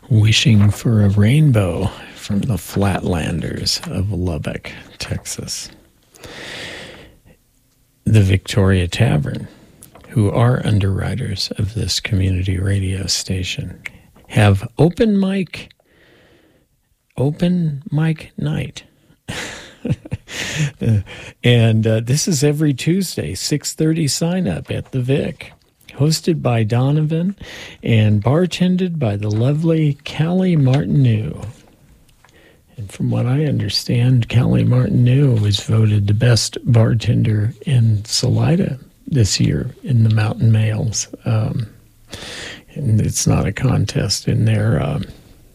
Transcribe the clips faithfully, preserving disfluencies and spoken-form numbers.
Wishing for a Rainbow from the Flatlanders of Lubbock, Texas. The Victoria Tavern, who are underwriters of this community radio station, have open mic, open mic night. and uh, this is every Tuesday, six thirty sign up at the Vic. Hosted by Donovan and bartended by the lovely Callie Martineau. And from what I understand, Callie Martineau was voted the best bartender in Salida this year in the Mountain Males. Um, and it's not a contest in their um,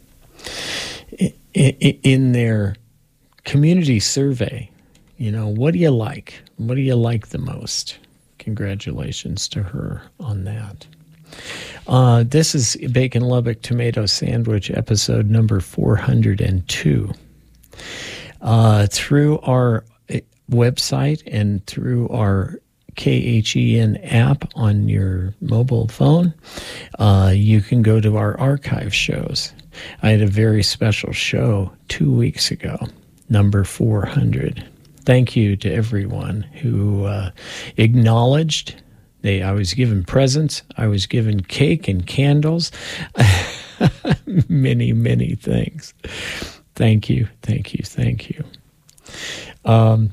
in, in their community survey. You know, what do you like? What do you like the most? Congratulations to her on that. Uh, this is Bacon Lubbock Tomato Sandwich, episode number four hundred two. Uh, through our website and through our K H E N app on your mobile phone, uh, you can go to our archive shows. I had a very special show two weeks ago, number four hundred. Thank you to everyone who uh, acknowledged. They, I was given presents. I was given cake and candles. many, many things. Thank you, thank you, thank you. Um,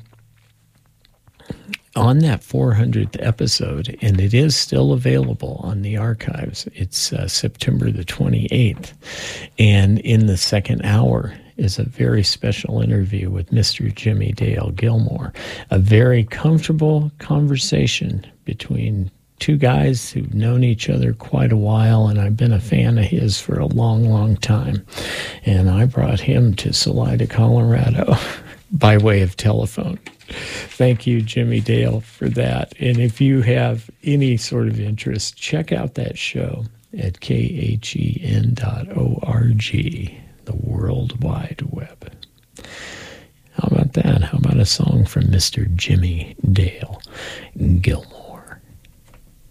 on that four hundredth episode, and it is still available on the archives, it's uh, September the twenty-eighth. And in the second hour is a very special interview with Mister Jimmy Dale Gilmore. A very comfortable conversation between two guys who've known each other quite a while, and I've been a fan of his for a long, long time. And I brought him to Salida, Colorado by way of telephone. Thank you, Jimmy Dale, for that. And if you have any sort of interest, check out that show at K H E N dot org. The World Wide Web. How about that? How about a song from Mister Jimmy Dale Gilmore?